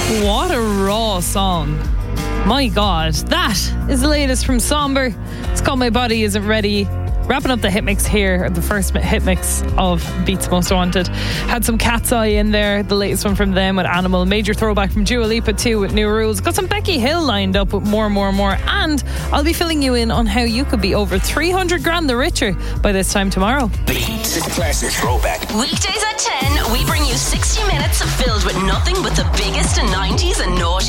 What a raw song. My God, that is the latest from Somber. It's called My Body Isn't Ready. Wrapping up the hit mix here, the first hit mix of Beats Most Wanted. Had some Cat's Eye in there, the latest one from them with Animal. Major throwback from Dua Lipa too with New Rules. Got some Becky Hill lined up with more. And I'll be filling you in on how you could be over 300 grand the richer by this time tomorrow. Beats Classic Throwback. Weekdays at 10, we bring you 60 minutes filled with nothing but the biggest in 90s and noughties.